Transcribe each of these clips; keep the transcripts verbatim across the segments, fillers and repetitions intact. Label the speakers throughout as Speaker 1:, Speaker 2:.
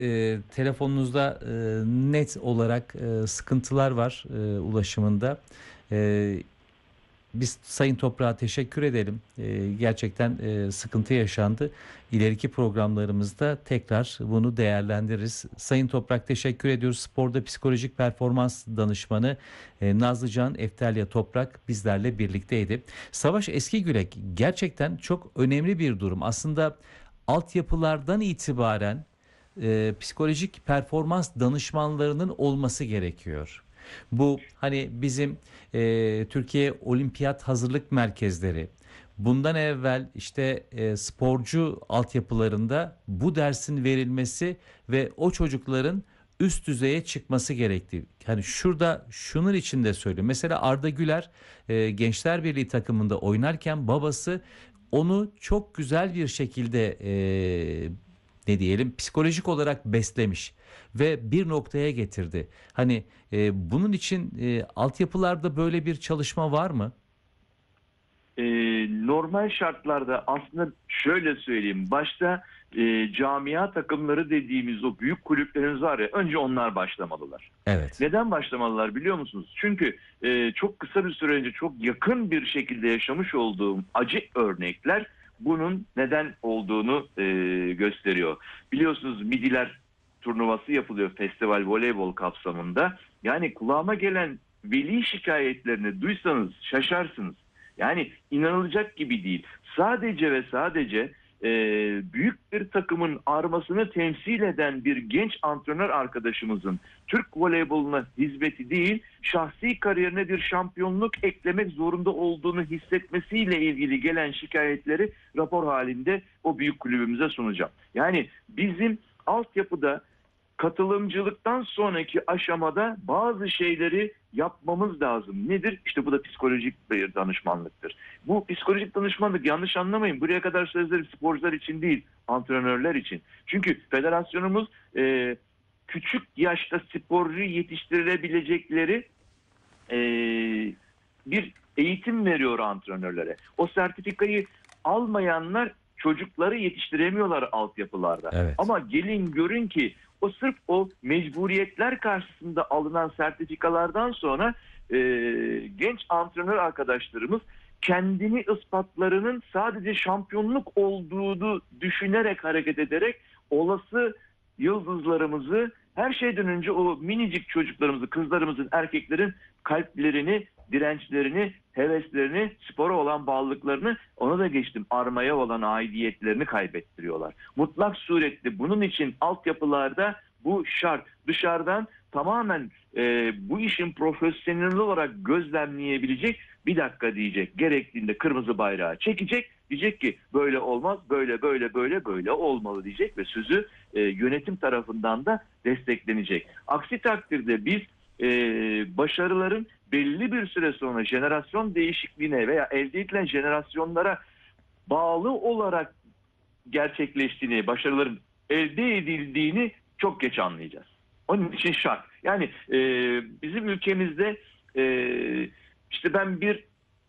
Speaker 1: e, telefonunuzda e, net olarak e, sıkıntılar var e, ulaşımında. E, Biz Sayın Toprak'a teşekkür edelim. E, gerçekten e, sıkıntı yaşandı. İleriki programlarımızda tekrar bunu değerlendiririz. Sayın Toprak teşekkür ediyoruz. Sporda psikolojik performans danışmanı e, Nazlıcan Eftelya Toprak bizlerle birlikteydi. Savaş Eskigürek gerçekten çok önemli bir durum. Aslında altyapılardan itibaren e, psikolojik performans danışmanlarının olması gerekiyor. Bu hani bizim e, Türkiye Olimpiyat Hazırlık Merkezleri bundan evvel işte e, sporcu altyapılarında bu dersin verilmesi ve o çocukların üst düzeye çıkması gerektiği. Hani şurada şunun için de söylüyorum. Mesela Arda Güler e, Gençler Birliği takımında oynarken babası onu çok güzel bir şekilde e, ne diyelim psikolojik olarak beslemiş ve bir noktaya getirdi. Hani e, bunun için e, altyapılarda böyle bir çalışma var mı?
Speaker 2: e, normal şartlarda aslında şöyle söyleyeyim. Başta e, camia takımları dediğimiz o büyük kulüplerimiz var ya, önce onlar başlamalılar.
Speaker 1: Evet.
Speaker 2: Neden başlamalılar biliyor musunuz? Çünkü e, çok kısa bir süre önce çok yakın bir şekilde yaşamış olduğum acı örnekler bunun neden olduğunu e, gösteriyor. Biliyorsunuz Midiler turnuvası yapılıyor festival voleybol kapsamında. Yani kulağıma gelen veli şikayetlerini duysanız şaşarsınız. Yani inanılacak gibi değil. Sadece ve sadece e, büyük bir takımın armasını temsil eden bir genç antrenör arkadaşımızın Türk voleyboluna hizmeti değil, şahsi kariyerine bir şampiyonluk eklemek zorunda olduğunu hissetmesiyle ilgili gelen şikayetleri rapor halinde o büyük kulübümüze sunacağım. Yani bizim altyapıda katılımcılıktan sonraki aşamada bazı şeyleri yapmamız lazım. Nedir? İşte bu da psikolojik bir danışmanlıktır. Bu psikolojik danışmanlık, yanlış anlamayın, buraya kadar sözlerim sporcular için değil, antrenörler için. Çünkü federasyonumuz e, küçük yaşta sporcu yetiştirilebilecekleri e, bir eğitim veriyor antrenörlere. O sertifikayı almayanlar çocukları yetiştiremiyorlar altyapılarda.
Speaker 1: Evet.
Speaker 2: Ama gelin görün ki o sırf o mecburiyetler karşısında alınan sertifikalardan sonra e, genç antrenör arkadaşlarımız kendini ispatlarının sadece şampiyonluk olduğunu düşünerek hareket ederek olası yıldızlarımızı, her şeyden önce o minicik çocuklarımızı, kızlarımızın, erkeklerin kalplerini, dirençlerini, heveslerini, spora olan bağlılıklarını, ona da geçtim, armaya olan aidiyetlerini kaybettiriyorlar. Mutlak surette bunun için altyapılarda bu şart. Dışarıdan tamamen e, bu işin profesyonel olarak gözlemleyebilecek, bir dakika diyecek, gerektiğinde kırmızı bayrağı çekecek, diyecek ki böyle olmaz, böyle böyle böyle böyle olmalı diyecek ve sözü e, yönetim tarafından da desteklenecek. Aksi takdirde biz e, başarıların belli bir süre sonra jenerasyon değişikliğine veya elde edilen jenerasyonlara bağlı olarak gerçekleştiğini, başarıların elde edildiğini çok geç anlayacağız. Onun için şart. Yani e, bizim ülkemizde e, işte ben bir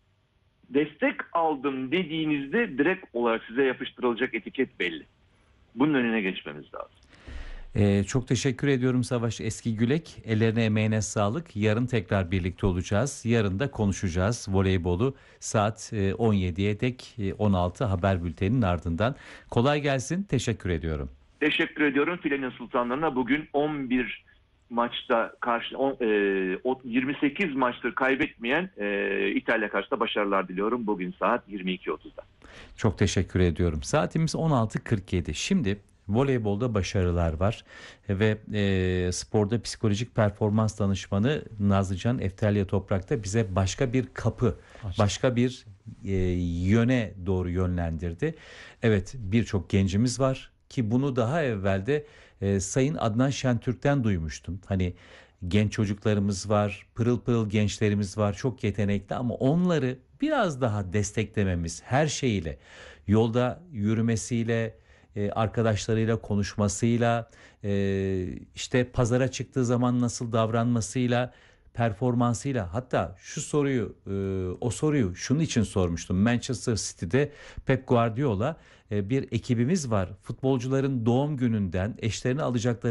Speaker 2: destek aldım dediğinizde direkt olarak size yapıştırılacak etiket belli. Bunun önüne geçmemiz lazım.
Speaker 1: Ee, çok teşekkür ediyorum Savaş Eskigülek. Ellerine emeğine sağlık. Yarın tekrar birlikte olacağız. Yarın da konuşacağız voleybolu saat e, on yediye dek e, on altı haber bülteninin ardından. Kolay gelsin. Teşekkür ediyorum.
Speaker 2: Teşekkür ediyorum. Filenin Sultanlarına bugün on bir maçta karşı on, e, yirmi sekiz maçtır kaybetmeyen e, İtalya karşısında başarılar diliyorum. Bugün saat yirmi iki otuzda.
Speaker 1: Çok teşekkür ediyorum. Saatimiz on altı kırk yedi. Şimdi voleybolda başarılar var ve e, sporda psikolojik performans danışmanı Nazlıcan Eftelya Toprak da bize başka bir kapı, başka bir e, yöne doğru yönlendirdi. Evet, birçok gencimiz var ki bunu daha evvelde e, Sayın Adnan Şentürk'ten duymuştum. Hani genç çocuklarımız var, pırıl pırıl gençlerimiz var, çok yetenekli ama onları biraz daha desteklememiz her şeyiyle, yolda yürümesiyle, e, arkadaşlarıyla konuşmasıyla, e, işte pazara çıktığı zaman nasıl davranmasıyla, performansıyla. Hatta şu soruyu, e, o soruyu şunun için sormuştum. Manchester City'de Pep Guardiola e, bir ekibimiz var. Futbolcuların doğum gününden eşlerini alacakları